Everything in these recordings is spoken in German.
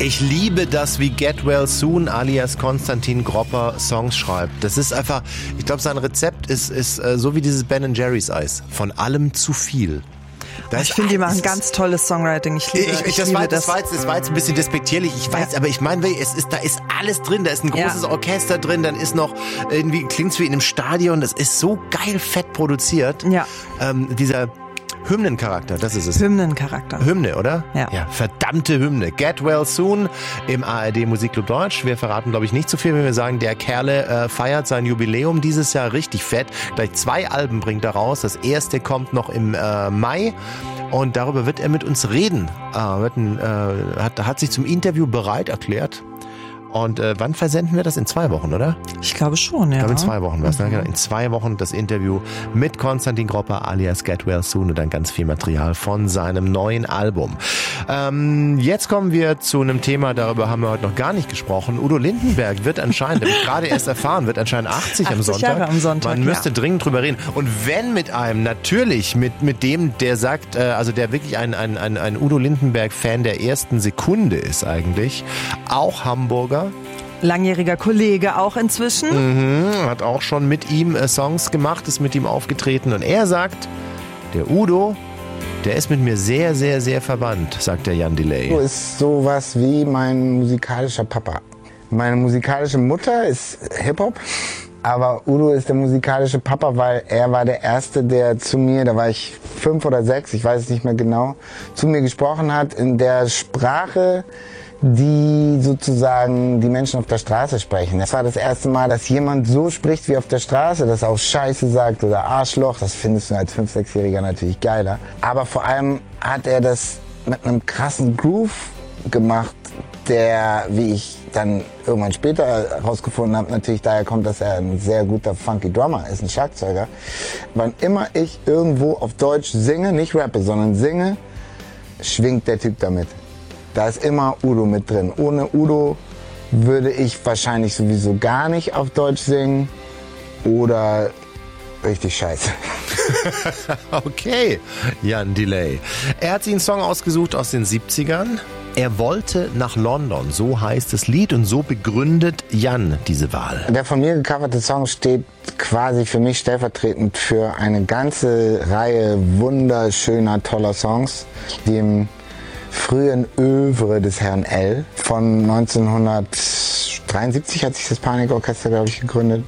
Ich liebe das, wie Get Well Soon alias Konstantin Gropper Songs schreibt. Das ist einfach, ich glaube, sein Rezept ist so wie dieses Ben & Jerry's Eis. Von allem zu viel. Ich finde, die machen ganz tolles Songwriting. Ich liebe das. Das war jetzt ein bisschen despektierlich. Ich weiß, aber ich meine, da ist alles drin. Da ist ein großes Orchester drin. Dann ist noch irgendwie, klingt's wie in einem Stadion. Das ist so geil fett produziert. Ja. Dieser Hymnencharakter, das ist es. Hymnencharakter. Hymne, oder? Ja. Verdammte Hymne. Get Well Soon im ARD Musikclub Deutsch. Wir verraten, glaube ich, nicht zu viel, wenn wir sagen, der Kerle feiert sein Jubiläum dieses Jahr richtig fett. Gleich 2 Alben bringt er raus. Das erste kommt noch im Mai. Und darüber wird er mit uns reden. Hat sich zum Interview bereit erklärt. Und wann versenden wir das? In 2 Wochen, oder? Ich glaube schon, ja. Ich glaube, in 2 Wochen was. Ne? In 2 Wochen das Interview mit Konstantin Gropper alias Get Well Soon und dann ganz viel Material von seinem neuen Album. Jetzt kommen wir zu einem Thema, darüber haben wir heute noch gar nicht gesprochen. Udo Lindenberg wird anscheinend, habe ich gerade erst erfahren, wird anscheinend 80 am Sonntag. Jahre am Sonntag. Man müsste dringend drüber reden. Und wenn mit einem, natürlich mit dem, der sagt, also der wirklich ein Udo Lindenberg-Fan der ersten Sekunde ist eigentlich, auch Hamburger. Langjähriger Kollege auch inzwischen. Hat auch schon mit ihm Songs gemacht, ist mit ihm aufgetreten und er sagt, der Udo, der ist mit mir sehr, sehr, sehr verwandt, sagt der Jan Delay. Udo ist sowas wie mein musikalischer Papa. Meine musikalische Mutter ist Hip-Hop, aber Udo ist der musikalische Papa, weil er war der Erste, der zu mir, da war ich 5 oder 6, ich weiß es nicht mehr genau, zu mir gesprochen hat in der Sprache, die sozusagen die Menschen auf der Straße sprechen. Das war das erste Mal, dass jemand so spricht wie auf der Straße, dass auch Scheiße sagt oder Arschloch. Das findest du als 5-, 6-Jähriger natürlich geiler. Aber vor allem hat er das mit einem krassen Groove gemacht, der, wie ich dann irgendwann später herausgefunden habe, natürlich daher kommt, dass er ein sehr guter Funky Drummer ist, ein Schlagzeuger. Wann immer ich irgendwo auf Deutsch singe, nicht rappe, sondern singe, schwingt der Typ damit. Da ist immer Udo mit drin. Ohne Udo würde ich wahrscheinlich sowieso gar nicht auf Deutsch singen oder richtig scheiße. Okay, Jan Delay. Er hat sich einen Song ausgesucht aus den 70ern. Er wollte nach London, so heißt das Lied und so begründet Jan diese Wahl. Der von mir gecoverte Song steht quasi für mich stellvertretend für eine ganze Reihe wunderschöner, toller Songs, die im frühen Övre des Herrn L. von 1973 hat sich das Panikorchester, glaube ich, gegründet,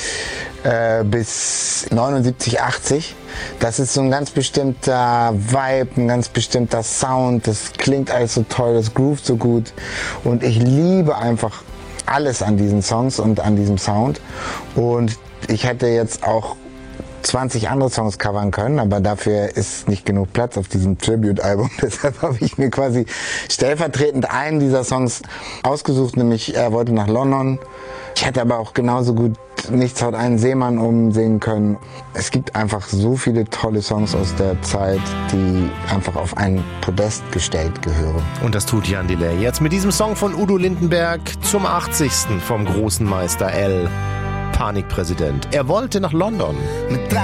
bis 79, 80. Das ist so ein ganz bestimmter Vibe, ein ganz bestimmter Sound. Das klingt alles so toll, das groovt so gut. Und ich liebe einfach alles an diesen Songs und an diesem Sound. Und ich hätte jetzt auch 20 andere Songs covern können, aber dafür ist nicht genug Platz auf diesem Tribute-Album. Deshalb habe ich mir quasi stellvertretend einen dieser Songs ausgesucht, nämlich Er wollte nach London. Ich hätte aber auch genauso gut Nichts haut einen Seemann umsingen können. Es gibt einfach so viele tolle Songs aus der Zeit, die einfach auf ein Podest gestellt gehören. Und das tut Jan Delay jetzt mit diesem Song von Udo Lindenberg zum 80. vom großen Meister L. Panikpräsident. Er wollte nach London.